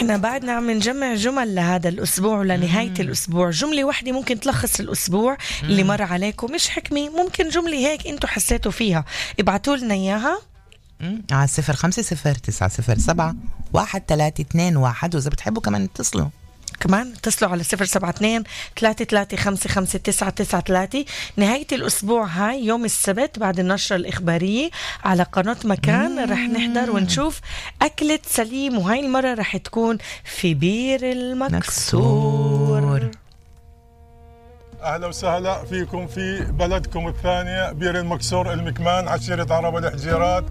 احنا بعدنا عم نجمع جمل لهذا الأسبوع ولنهاية الأسبوع. جملة واحدة ممكن تلخص الأسبوع اللي مر عليكم، مش حكمة، ممكن جملة هيك انتوا حسيتوا فيها، ابعتوا لنا إياها على 050971 وإذا بتحبوا كمان اتصلوا على 072-335-5993. نهاية الأسبوع هاي يوم السبت بعد النشرة الإخبارية على قناة مكان رح نحضر ونشوف أكلة سليم، وهاي المرة رح تكون في بير المكسور. أهلا وسهلا فيكم في بلدكم الثانية بير المكسور المكمان، عشيرة عرب الحجيرات.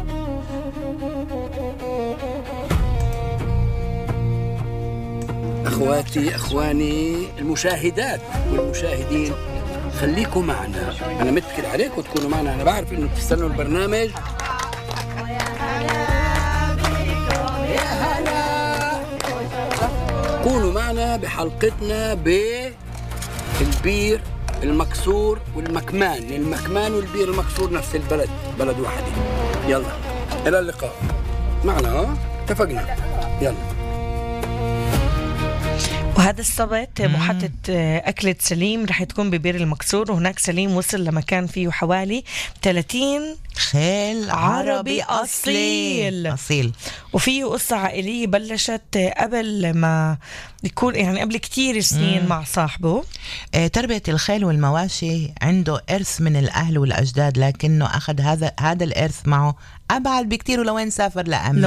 أخواتي أخواني المشاهدات والمشاهدين، خليكم معنا، أنا متكل عليكم تكونوا معنا. أنا بعرف إنه بتستنوا البرنامج. يا هلا، كونوا معنا بحلقتنا بالبير المكسور والمكمان. المكمان والبير المكسور نفس البلد، بلد واحدة. يلا إلى اللقاء معنا، اتفقنا. يلا. وهذا السبت محطة أكلة سليم رح تكون ببير المكسور، وهناك سليم وصل لمكان فيه حوالي 30 خيل عربي أصيل. وفيه قصة عائلية بلشت قبل ما يكون، يعني قبل كتير سنين مع صاحبه. تربية الخيل والمواشي عنده إرث من الأهل والأجداد، لكنه أخذ هذا الإرث معه أبعد بكتير. ولوين سافر؟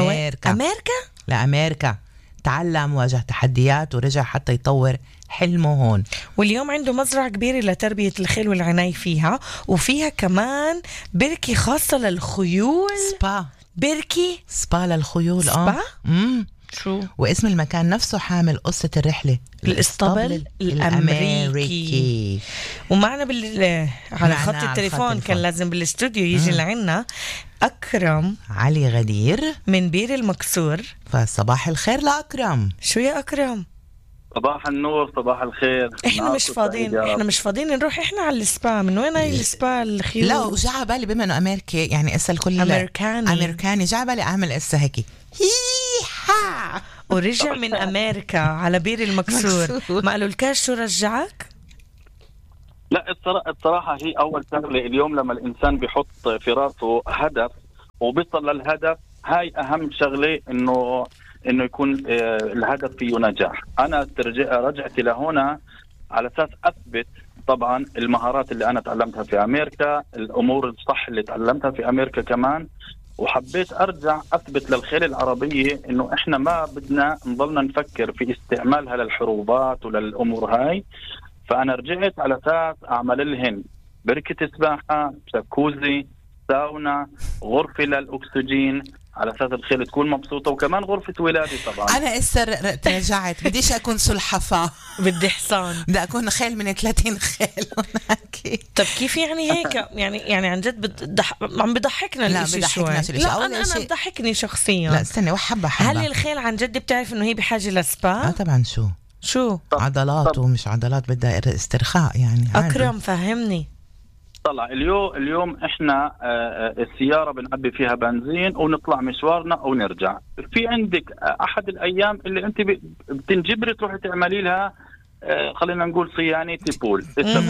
لأمريكا تعلم، واجه تحديات ورجع حتى يطور حلمه هون. واليوم عنده مزرعة كبيرة لتربية الخيل والعناية فيها، وفيها كمان بركة خاصة للخيول. سبا للخيول. شو؟ واسم المكان نفسه حامل قصة الرحلة، الاسطبل الأمريكي. ومعنا على خط التليفون كان لازم بالاستوديو يجي لعنا أكرم علي غدير من بير المكسور. فصباح الخير لأكرم. شو يا أكرم؟ صباح النور، صباح الخير. احنا مش فاضيين نروح احنا على السبا. من وين هاي السبا الخيول؟ لا، وجا بالي بما انه امريكي، يعني اسا الكل امريكاني، جا بالي اعمل اسا هيك هيها، ورجع من امريكا على بير المكسور. ما قالوا الكاش شو رجعك؟ لا، الصراحة هي أول شغلة اليوم لما الإنسان بيحط في راسه هدف وبيصل للهدف، هاي أهم شغلة، إنه يكون الهدف فيه نجاح. أنا رجعت لهنا على أساس أثبت طبعا المهارات اللي أنا تعلمتها في أمريكا، الأمور الصح اللي تعلمتها في أمريكا كمان، وحبيت أرجع أثبت للخيل العربية إنه إحنا ما بدنا نضلنا نفكر في استعمالها للحروبات وللأمور هاي. فأنا رجعت على أساس أعمل لهن بركة سباحة، جاكوزي، ساونا، غرفة للأكسجين، على أساس الخيل تكون مبسوطة، وكمان غرفة ولادة. طبعا أنا رجعت بديش أكون سلحفاة، بدي حصان، بدي أكون خيل من 30 خيل هناك. طب كيف يعني هيك؟ يعني عن جد عم بضحكنا الاشي شوي. لا أنا بضحكني شخصيا. لا استني حبة. هل الخيل عن جد بتعرف إنه هي بحاجة لسبا؟ طبعا. شو عضلات ومش عضلات، بدها استرخاء يعني. أكرم فهمني. طلع اليوم احنا السيارة بنعبي فيها بنزين ونطلع مشوارنا ونرجع. في عندك احد الايام اللي انت بتنجبري تروحي تعملي لها خلينا نقول صيانة بول.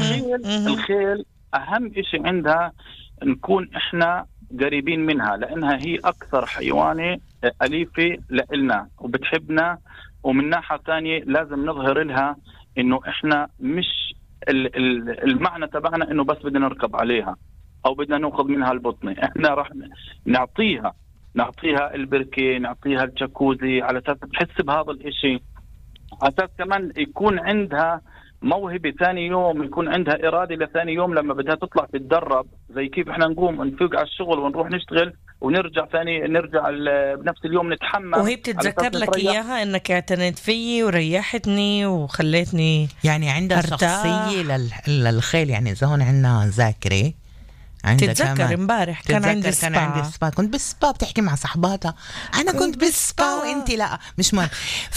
الخيل اهم اشي عندها نكون احنا قريبين منها، لانها هي اكثر حيوانة اليفة لنا وبتحبنا، ومن ناحية ثانية لازم نظهر لها انه احنا مش المعنى تبعنا انه بس بدنا نركب عليها او بدنا ناخذ منها البطنة. احنا راح نعطيها البركة، نعطيها الجاكوزي، على اساس تحس بهذا الاشي، على اساس كمان يكون عندها موهبة ثاني يوم، يكون عندها إرادة لثاني يوم لما بدها تطلع تتدرب. زي كيف احنا نقوم نفوق على الشغل ونروح نشتغل ونرجع نرجع بنفس اليوم نتحمل، وهي بتتذكر لك إياها إنك اعتنيت فيي وريحتني وخليتني يعني عندها شخصية للخيل. يعني إذا هون عندنا ذاكرة، تتذكر امبارح كان عندي سبا، كنت بالسبا بتحكي مع صحباتها، أنا كنت بالسبا وإنتي لا، مش مهم.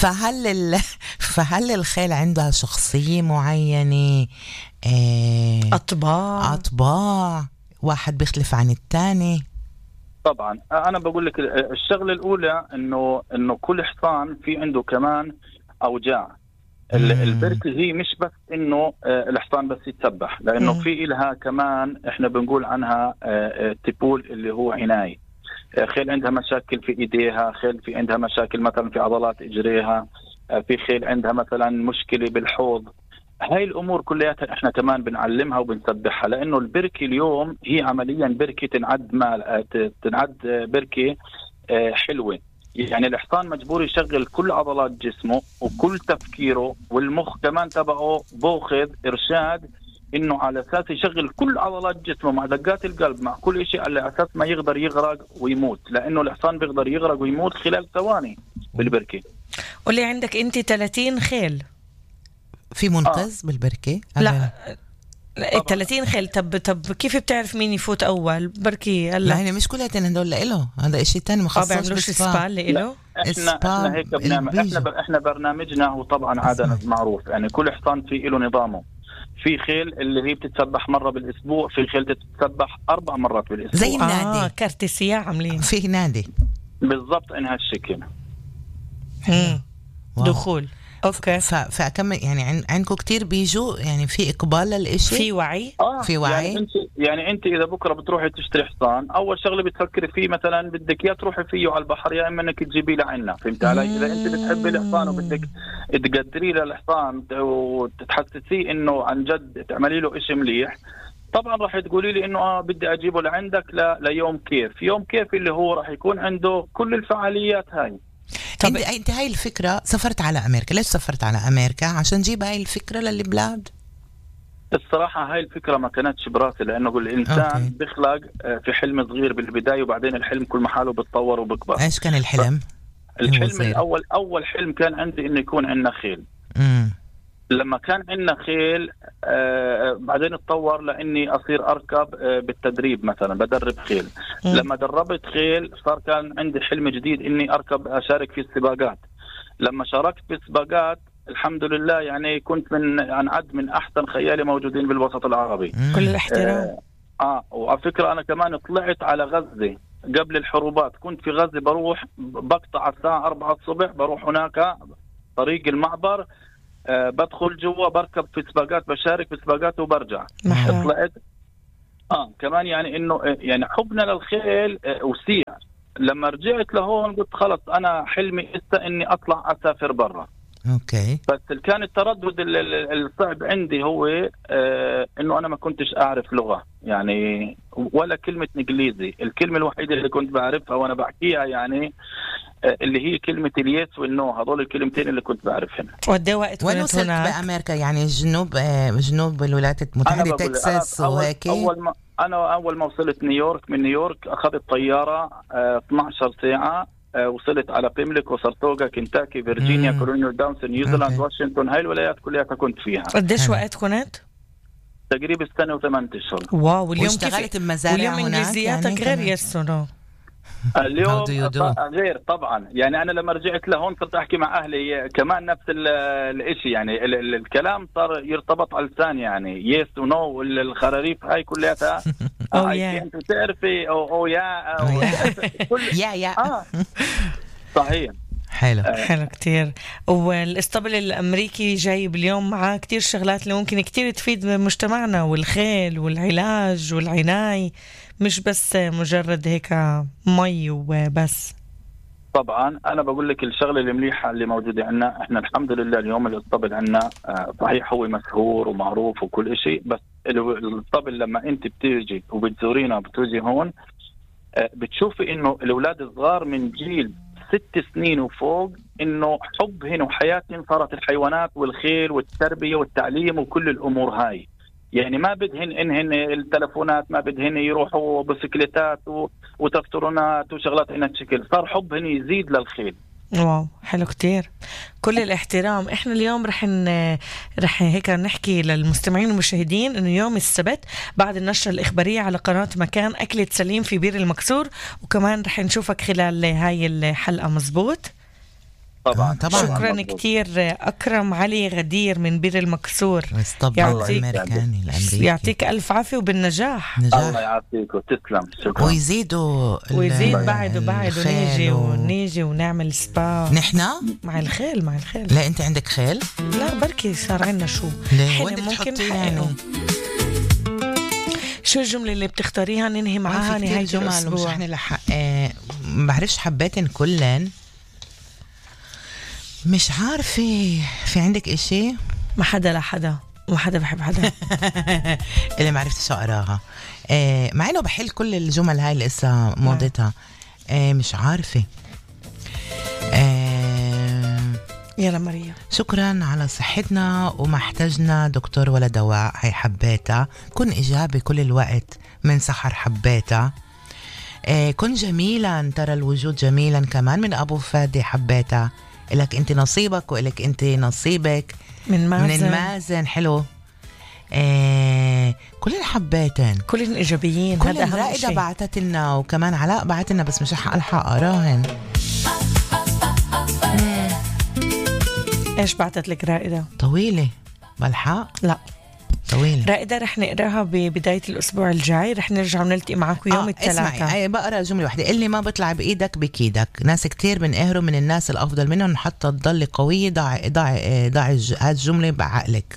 فهل الخيل عندها شخصية معينة؟ أطباع واحد بيختلف عن التاني؟ طبعا انا بقول لك الشغله الاولى انه كل حصان في عنده كمان اوجاع. البركه هي مش بس انه الحصان بس يتسبح، لانه في لها كمان احنا بنقول عنها تيبول اللي هو عناية. خيل عندها مشاكل في ايديها، خيل في عندها مشاكل مثلا في عضلات اجريها، في خيل عندها مثلا مشكله بالحوض. هاي الامور كلها احنا كمان بنعلمها وبنسبحها، لانه البركه اليوم هي عمليا بركه تنعد بركه حلوه. يعني الحصان مجبور يشغل كل عضلات جسمه وكل تفكيره، والمخ كمان تبعه باخذ ارشاد انه على اساس يشغل كل عضلات جسمه مع دقات القلب مع كل شيء على اساس ما يقدر يغرق ويموت، لانه الحصان بيقدر يغرق ويموت خلال ثواني بالبركه. واللي عندك انت 30 خيل في منقذ بالبركه؟ لا 30 خيل. طب كيف بتعرف مين يفوت اول بركي؟ لا يعني مش كلها هدول له، هذا شيء ثاني مخصص بالسبا اللي له. احنا هيك بنعمل. احنا برنامجنا هو طبعا عادة معروف، يعني كل حصان في له نظامه. في خيل اللي هي بتتسبح مرة بالاسبوع، في خيل تتسبح 4 مرات بالاسبوع زي النادي. كارتسيا عاملين في نادي بالضبط ان هالشكل. دخول اوكي. فكم يعني عندكم كتير بيجوا، يعني في اقبال للاشي، في وعي. في وعي. يعني انت اذا بكره بتروحي تشتري حصان، اول شغله بتفكري فيه مثلا بدك يا تروحي فيه على البحر يا اما انك تجيبيه لعنا. فهمت علي؟ اذا انت بتحبي الحصان وبدك تقدري للحصان وتتحسسيه انه عن جد تعملي له إشي مليح، طبعا راح تقولي لي انه بدي اجيبه لعندك ليوم كيف. يوم كيف اللي هو راح يكون عنده كل الفعاليات هاي. طب انت هاي الفكرة سافرت على امريكا، ليش سافرت على امريكا؟ عشان جيب هاي الفكرة للبلاد؟ الصراحة هاي الفكرة ما كانتش براسي، لانه الانسان بيخلق في حلم صغير بالبداية، وبعدين الحلم كل محاله بتطور وبكبر. ايش كان الحلم؟ الحلم اول حلم كان عندي انه يكون عندنا خيل. لما كان عندنا خيل بعدين اتطور لاني اصير اركب بالتدريب، مثلا بدرب خيل. لما دربت خيل صار كان عندي حلم جديد اني اشارك في السباقات. لما شاركت في السباقات الحمد لله يعني كنت من احسن خيالي موجودين بالوسط العربي. كل الاحترام. وعلى فكرة انا كمان طلعت على غزة قبل الحروبات. كنت في غزة بروح بقطع الساعة 4 الصبح، بروح هناك طريق المعبر، بدخل جوا بركب في سباقات، بشارك في سباقات وبرجع. طلعت كمان يعني انه يعني حبنا للخيل وسيع. لما رجعت لهون قلت خلص انا حلمي اني اطلع اسافر برا. اوكي. بس كان التردد الصعب عندي هو انه انا ما كنتش اعرف لغة يعني ولا كلمة انجليزي. الكلمة الوحيدة اللي كنت بعرفها وانا بحكيها يعني اللي هي كلمة اليس والنو، هذول الكلمتين اللي كنت بعرفهم. وين وصلت بأمريكا؟ يعني جنوب الولايات المتحدة، تكساس وهيك؟ أول ما وصلت نيويورك، من نيويورك أخذت طيارة 12 ساعة، وصلت على بيملك وسارتوغا، كنتاكي، فيرجينيا، كولونيال داونز، نيوزيلاند، واشنطن. هاي الولايات كلها كنت فيها. قديش وقت كنت؟ تقريبا 1 و8 أشهر. واو. واليوم اشتغلت بمزارع هناك؟ واليوم انجليزياتك غير يسونو. اليوم غير طبعا. يعني انا لما رجعت لهون صرت احكي مع اهلي كمان نفس الاشي، يعني الكلام صار يرتبط على اللسان، يعني يس ونو والخراريف هاي كلها انت بتعرفي او يا كل يا صحيح. حلو كتير. والاسطبل الامريكي جايب اليوم معاه كتير شغلات اللي ممكن كتير تفيد مجتمعنا، والخيل والعلاج والعناية، مش بس مجرد هيك مي وبس. طبعا انا بقول لك الشغله المليحه اللي موجوده عندنا، احنا الحمد لله اليوم الاسطبل عندنا صحيح هو مشهور ومعروف وكل شيء، بس الاسطبل لما انت بتيجي وبتزورينا بتوجي هون بتشوفي انه الاولاد الصغار من جيل 6 سنين وفوق انه حبهن وحياتهن صارت الحيوانات والخيل والتربيه والتعليم وكل الامور هاي. يعني ما بدهن انهن التلفونات، ما بدهن يروحوا بسكليتات وتفترونات وشغلات هنا شكل، صار حبهن يزيد للخيل. واو حلو كتير. كل الاحترام. احنا اليوم رح هيك نحكي للمستمعين والمشاهدين انه يوم السبت بعد النشرة الإخبارية على قناة مكان أكلة سليم في بير المكسور، وكمان رح نشوفك خلال هاي الحلقة. مزبوط؟ طبعا شكرا كتير أكرم علي غدير من بير المكسور. يعطيك ألف عافية وبالنجاح. الله يعافيك وتسلم. شكرا. ويزيد بعده نيجي ونعمل سبا نحنا مع الخيل. لا أنت عندك خيل؟ لا بركي صار عنا شو ممكن يعني. شو الجملة اللي بتختاريها ننهي معاها نهاية الأسبوع؟ ما بعرفش حباتن كلن، مش عارفة. في عندك إشي؟ ما حدا بحب حدا اللي ما عرفتش أقراها، مع إنه بحل كل الجمل هاي اللي إسا موضتها. مش عارفة. يلا ماريا، شكرا على صحتنا وما احتاجنا دكتور ولا دواء. هاي حباتها. كن إيجابي كل الوقت من سحر حباتها. كن جميلا، ترى الوجود جميلا كمان من أبو فادي حباتها. إلك أنت نصيبك وإلك أنت نصيبك من المازن. حلو. كل الحباتن كل إيجابيين. كل الرائدة بعتت لنا وكمان علاء بعت لنا بس مش ألحق أقراهن. إيش بعتت لك رائدة؟ طويلة بلحق؟ لا طويلة. رائدة رح نقراها ببداية الأسبوع الجاي. رح نرجع ونلتقي معكم يوم الثلاثاء. اسمعي بقرأ جملة واحدة. اللي ما بطلع بإيدك بكيدك. ناس كتير بنقهروا من الناس الأفضل منهم حتى تضل قوية. ضع هذه الجملة بعقلك.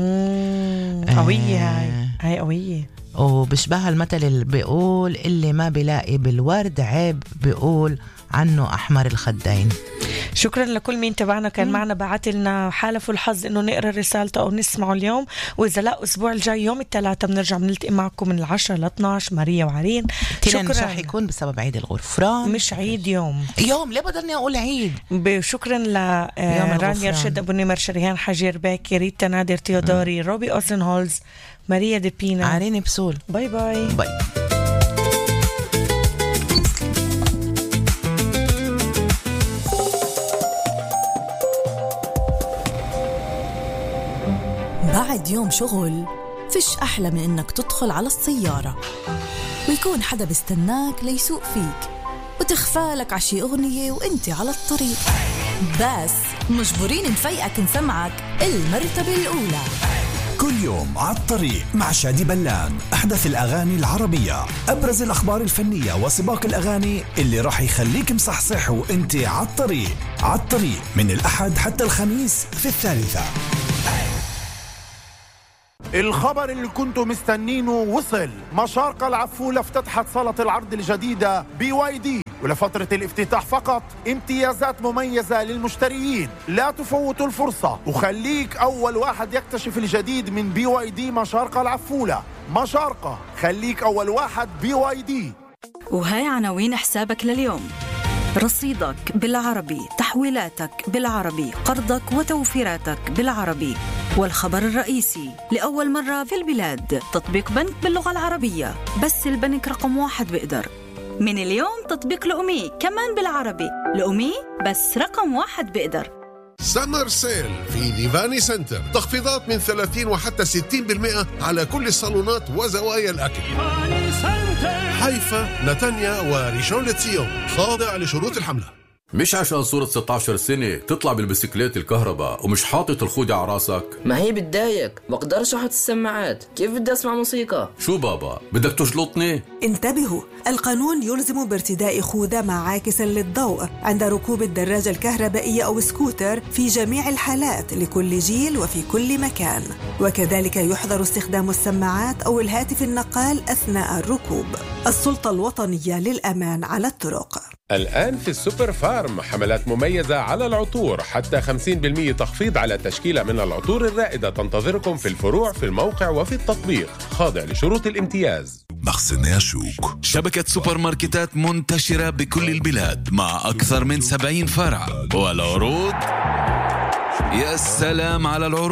قوية. هاي قوية. وبشبه المثل اللي بيقول اللي ما بيلاقي بالورد عيب بيقول عنه أحمر الخدين. شكرا لكل مين تبعنا كان معنا بعت لنا حالف الحظ انه نقرا رسالته او نسمعه اليوم. واذا لا الاسبوع الجاي يوم الثلاثاء بنرجع بنلتقي معكم من 10 ل 12 ماريا وعرين. شكرا. مش رح يكون بسبب عيد الغفران. مش عيد يوم ليه بدلني اقول عيد. شكرا رانيا رشد ابو نمر شريهان حجير باكي ريتا نادر تيودوري روبي اوسنهولز ماريا ديبينا عريني بسول. باي. بعد يوم شغل فيش أحلى من إنك تدخل على السيارة ويكون حدا بيستناك ليسوق فيك وتخفالك عشي أغنية وإنت على الطريق. بس مجبورين نفيقك نسمعك المرتبة الأولى كل يوم على الطريق مع شادي بلان. أحدث الأغاني العربية، أبرز الأخبار الفنية وسباق الأغاني اللي راح يخليك مصحصح وإنت على الطريق من الأحد حتى الخميس في 3. الخبر اللي كنتوا مستنينه وصل. مشارقة العفولة افتتحت صالة العرض الجديدة BYD ولفترة الافتتاح فقط. امتيازات مميزة للمشتريين، لا تفوتوا الفرصة وخليك أول واحد يكتشف الجديد من BYD مشارقة العفولة. مشارقة، خليك أول واحد BYD. وهاي عناوين حسابك لليوم. رصيدك بالعربي، تحويلاتك بالعربي، قرضك وتوفيراتك بالعربي. والخبر الرئيسي لأول مرة في البلاد تطبيق بنك باللغة العربية، بس البنك رقم 1 بيقدر. من اليوم تطبيق لأمي كمان بالعربي، لأمي بس رقم 1 بيقدر. سمر سيل في ديفاني سنتر، تخفيضات من 30 وحتى 60% على كل الصالونات وزوايا الأكل. حيفا، نتانيا وريشون لتسيون، خاضع لشروط الحملة. مش عشان صورة 16 سنة تطلع بالبسكليت الكهرباء ومش حاطط الخودة على راسك. ما هي بتضايق، بقدرش احط السماعات، كيف بدي اسمع موسيقى؟ شو بابا بدك تجلطني؟ انتبهوا، القانون يلزم بارتداء خوذة مع عاكس للضوء عند ركوب الدراجة الكهربائية أو سكوتر في جميع الحالات لكل جيل وفي كل مكان. وكذلك يحظر استخدام السماعات أو الهاتف النقال أثناء الركوب. السلطة الوطنية للأمان على الطرق. الآن في السوبر فارم حملات مميزة على العطور، حتى 50% تخفيض على تشكيلة من العطور الرائدة تنتظركم في الفروع في الموقع وفي التطبيق، خاضع لشروط الامتياز. مخزن شوك، شبكة سوبر ماركتات منتشرة بكل البلاد مع أكثر من 70 فرع. والعروض، يا سلام على العروض.